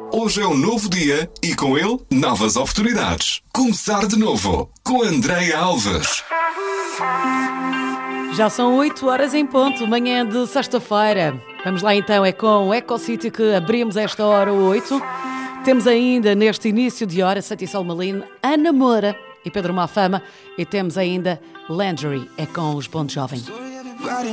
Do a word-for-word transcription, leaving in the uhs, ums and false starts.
Hoje é um novo dia e com ele novas oportunidades. Começar de novo com Andréia Alves. Já são oito horas em ponto, manhã de sexta-feira. Vamos lá então, é com o EcoCity que abrimos esta hora oito. Temos ainda neste início de hora Santi Salmalino, Ana Moura e Pedro Mafama. E temos ainda Landry, é com os Bon Jovem.